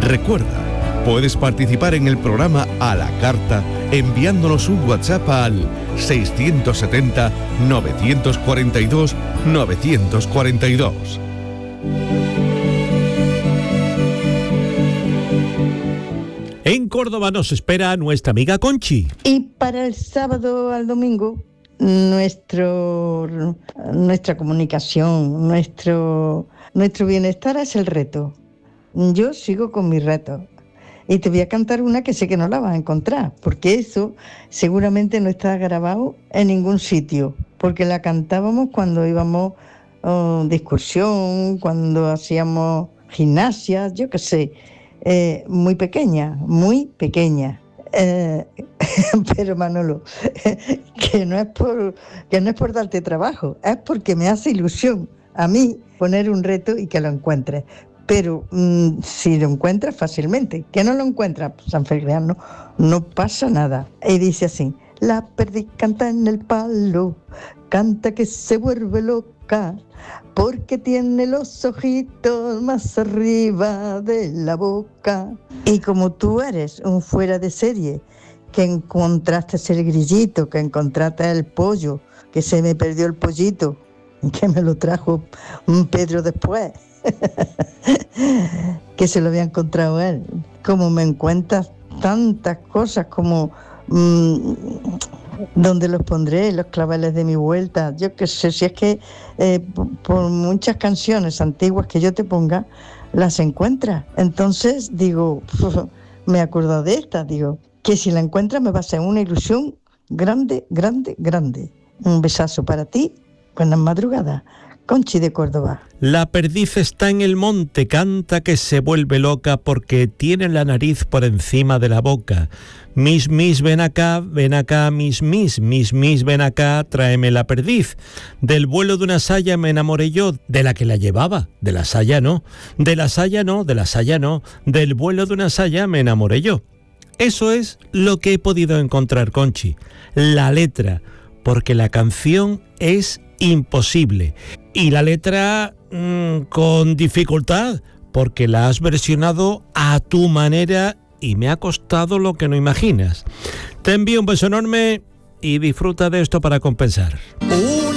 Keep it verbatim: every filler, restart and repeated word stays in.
Recuerda, puedes participar en el programa a la carta enviándonos un WhatsApp al seiscientos setenta, novecientos cuarenta y dos, novecientos cuarenta y dos. En Córdoba nos espera nuestra amiga Conchi. Y para el sábado al domingo, nuestro, nuestra comunicación, nuestro, nuestro bienestar es el reto. Yo sigo con mi reto. Y te voy a cantar una que sé que no la vas a encontrar, porque eso seguramente no está grabado en ningún sitio, porque la cantábamos cuando íbamos oh, de excursión, cuando hacíamos gimnasia, yo qué sé, eh, muy pequeña, muy pequeña. Eh, pero Manolo, que no es por que no es por darte trabajo, es porque me hace ilusión a mí poner un reto y que lo encuentres. Pero mmm, si lo encuentras fácilmente, que no lo encuentras, pues, San Felipe, no, no pasa nada. Y dice así: la perdiz canta en el palo, canta que se vuelve loca, porque tiene los ojitos más arriba de la boca. Y como tú eres un fuera de serie, que encontraste el grillito, que encontraste el pollo, que se me perdió el pollito, que me lo trajo un Pedro después, que se lo había encontrado él. Como me encuentras tantas cosas como mmm, dónde los pondré, los claveles de mi vuelta, yo qué sé, si es que eh, por muchas canciones antiguas que yo te ponga, las encuentras. Entonces digo, me acuerdo de esta, digo, que si la encuentras me va a ser una ilusión grande, grande, grande. Un besazo para ti, buenas madrugadas. Conchi de Córdoba. La perdiz está en el monte, canta que se vuelve loca porque tiene la nariz por encima de la boca. Mis, mis, ven acá, ven acá, mis, mis, mis, mis, ven acá, tráeme la perdiz. Del vuelo de una saya me enamoré yo, de la que la llevaba, de la saya no, de la saya no, de la saya no, del vuelo de una saya me enamoré yo. Eso es lo que he podido encontrar, Conchi, la letra, porque la canción es imposible. Y la letra mmm, con dificultad, porque la has versionado a tu manera y me ha costado lo que no imaginas. Te envío un beso enorme y disfruta de esto para compensar. ¡Uh!